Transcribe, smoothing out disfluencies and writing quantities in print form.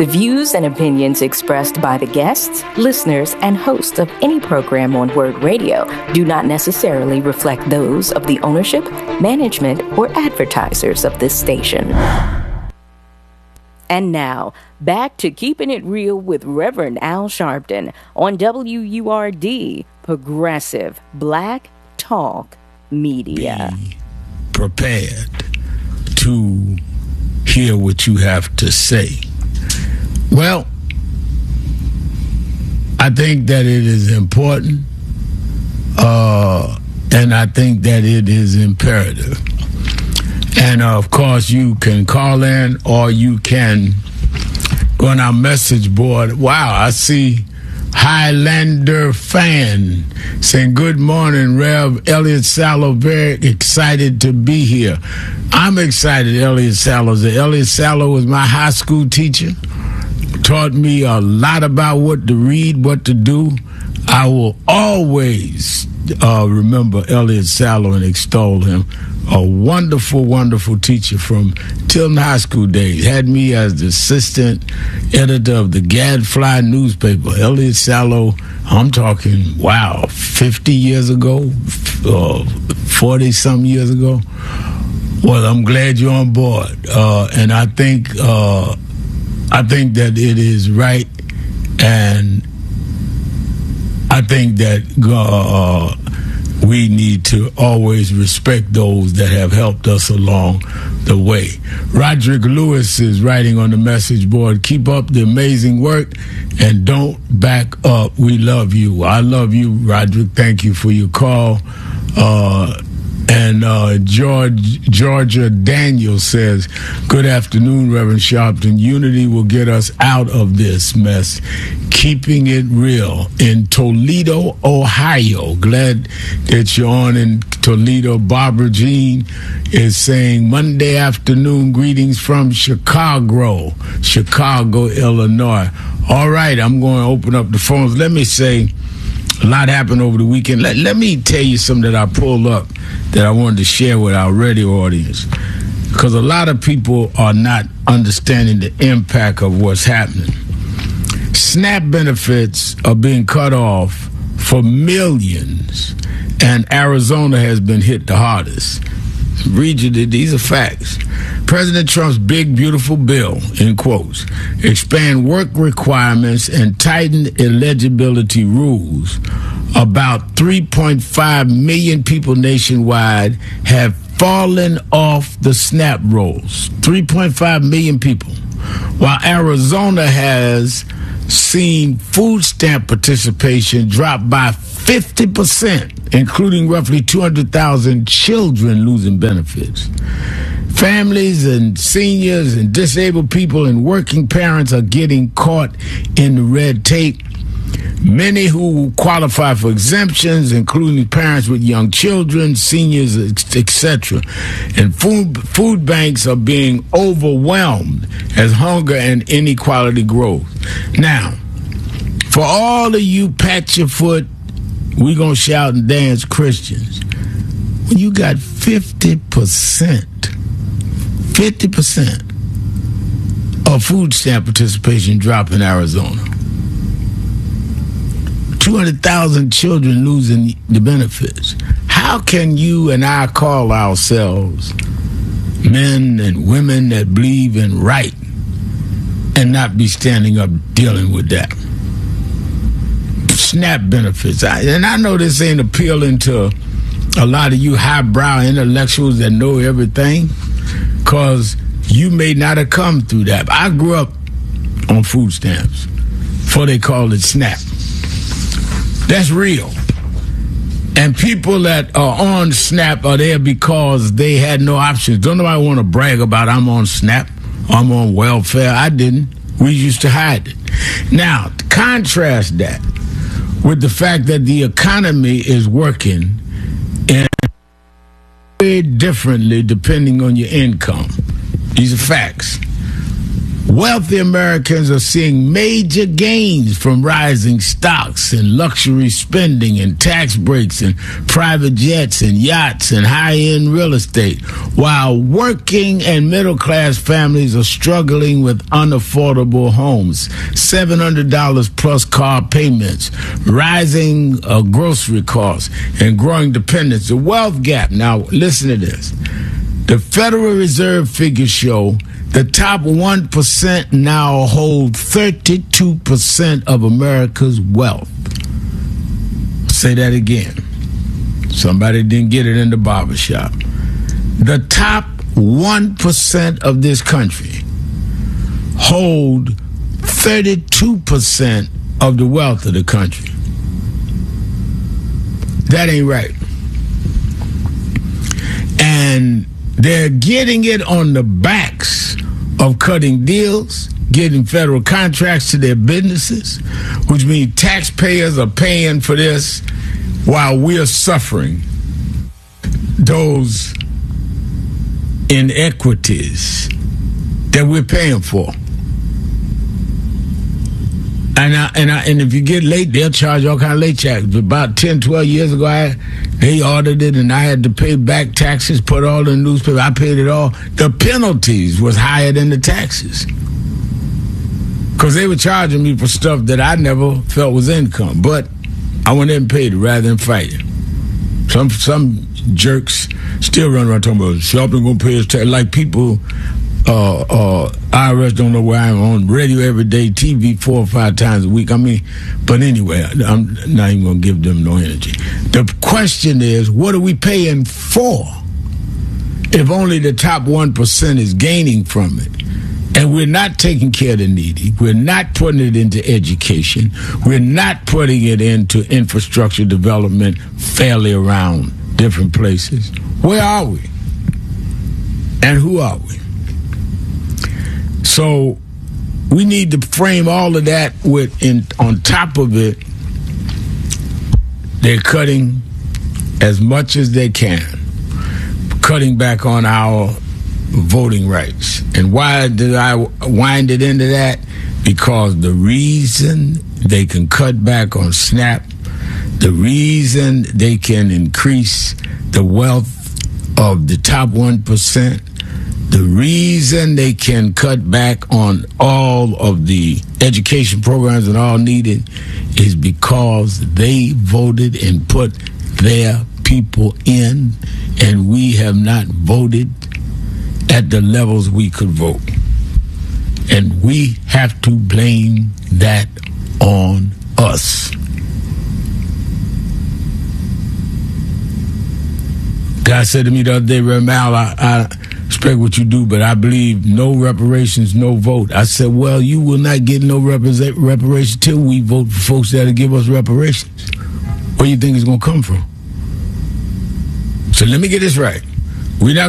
The views and opinions expressed by the guests, listeners, and hosts of any program on Word Radio do not necessarily reflect those of the ownership, management, or advertisers of this station. And now, back to Keeping It Real with Reverend Al Sharpton on WURD, Progressive Black Talk Media. Be prepared to hear what you have to say. Well, I think that it is important, and I think that it is imperative. And, of course, you can call in or you can go on our message board. Wow, I see Highlander fan saying, good morning, Rev. Elliot Sallow, very excited to be here. I'm excited, Elliot Sallow. Elliot Sallow was my high school teacher. Taught me a lot about what to read, what to do. I will always remember Elliot Sallow and extol him. A wonderful, wonderful teacher from Tilton High School days. Had me as the assistant editor of the Gadfly newspaper. Elliot Sallow, I'm talking, 50 years ago, 40-some years ago. Well, I'm glad you're on board. And I think that it is right, and I think that we need to always respect those that have helped us along the way. Roderick Lewis is writing on the message board, keep up the amazing work and don't back up. We love you. I love you, Roderick. Thank you for your call. And Georgia Daniel says, good afternoon, Reverend Sharpton. Unity will get us out of this mess. Keeping it real in Toledo, Ohio. Glad that you're on in Toledo. Barbara Jean is saying, Monday afternoon greetings from Chicago, Illinois. All right, I'm going to open up the phones. Let me say, a lot happened over the weekend. Let me tell you something that I pulled up that I wanted to share with our radio audience, because a lot of people are not understanding the impact of what's happening. SNAP benefits are being cut off for millions, and Arizona has been hit the hardest. Read you, these are facts. President Trump's big, beautiful bill, in quotes, expand work requirements and tighten eligibility rules. About 3.5 million people nationwide have fallen off the SNAP rolls. 3.5 million people. While Arizona has seen food stamp participation drop by 50%, including roughly 200,000 children losing benefits. Families and seniors and disabled people and working parents are getting caught in the red tape. Many who qualify for exemptions, including parents with young children, seniors, etc. And food banks are being overwhelmed as hunger and inequality grows. Now, for all of you pat your foot, we gonna shout and dance Christians, when you got 50% of food stamp participation drop in Arizona, 200,000 children losing the benefits, how can you and I call ourselves men and women that believe in right and not be standing up dealing with that? SNAP benefits. And I know this ain't appealing to a lot of you highbrow intellectuals that know everything, because you may not have come through that. I grew up on food stamps before they called it SNAP. That's real. And people that are on SNAP are there because they had no options. Don't nobody want to brag about I'm on SNAP, I'm on welfare. I didn't. We used to hide it. Now, contrast that with the fact that the economy is working in very differently depending on your income. These are facts. Wealthy Americans are seeing major gains from rising stocks and luxury spending and tax breaks and private jets and yachts and high-end real estate, while working and middle-class families are struggling with unaffordable homes, $700 plus car payments, rising grocery costs, and growing dependence. The wealth gap. Now, listen to this. The Federal Reserve figures show the top 1% now hold 32% of America's wealth. Say that again. Somebody didn't get it in the barbershop. The top 1% of this country hold 32% of the wealth of the country. That ain't right. And they're getting it on the backs of cutting deals, getting federal contracts to their businesses, which means taxpayers are paying for this while we're suffering those inequities that we're paying for. And if you get late, they'll charge all kind of late charges. About 10, 12 years ago, they audited and I had to pay back taxes, put all in the newspaper. I paid it all. The penalties was higher than the taxes because they were charging me for stuff that I never felt was income. But I went in and paid it rather than fight it. Some jerks still run around talking about Sharpton going to pay his tax. Like people... IRS don't know where I'm on radio every day, TV 4 or 5 times a week. I mean, but anyway, I'm not even going to give them no energy. The question is, what are we paying for if only the top 1% is gaining from it? And we're not taking care of the needy. We're not putting it into education. We're not putting it into infrastructure development fairly around different places. Where are we? And who are we? So we need to frame all of that on top of it. They're cutting as much as they can, cutting back on our voting rights. And why did I wind it into that? Because the reason they can cut back on SNAP, the reason they can increase the wealth of the top 1%, the reason they can cut back on all of the education programs and all needed is because they voted and put their people in, and we have not voted at the levels we could vote. And we have to blame that on us. God said to me the other day, Ramal, I respect what you do, but I believe no reparations, no vote. I said, well, you will not get no reparations till we vote for folks that'll give us reparations. Where do you think it's going to come from? So let me get this right. We're not